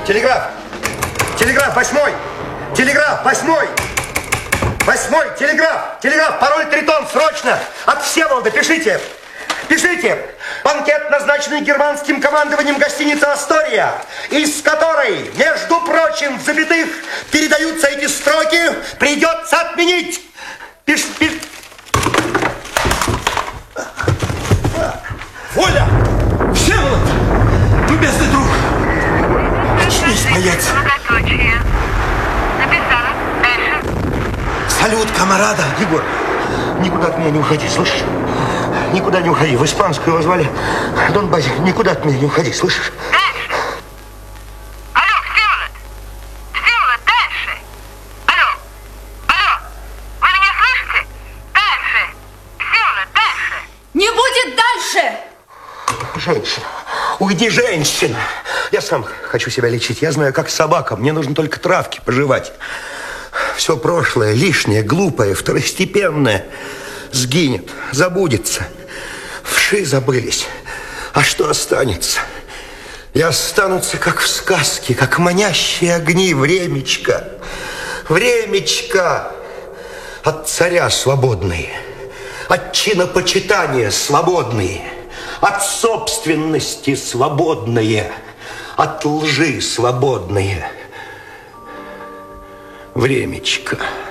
Телеграф! Телеграф, 8-й! Телеграф, 8-й! 8-й, телеграф! Телеграф, пароль Тритон, срочно! От Всеволода, пишите! Пишите! Банкет, назначенный германским командованием гостиницы «Астория», из которой, между прочим, в запятых передаются эти строки, придется отменить! Воля! Всеволод! Любезный друг! Очнись, боец! Написала. Дальше. Салют, камарада! Егор, никуда от меня не уходи, слышишь? Никуда не уходи. В испанскую его звали Дон Базиль. Никуда от меня не уходи, слышишь? Дальше. Алло, Всеволод! Всеволод, дальше! Алло! Алло! Вы меня слышите? Дальше! Всеволод, дальше! Не будет дальше! Женщина. Уйди, женщина. Я сам хочу себя лечить. Я знаю, как собака. Мне нужно только травки пожевать. Все прошлое, лишнее, глупое, второстепенное сгинет, забудется. Вши забылись. А что останется? И останутся, как в сказке, как манящие огни, времечко. Времечко от царя свободные, от чинопочитания свободные, от собственности свободные, от лжи свободные. Времечко.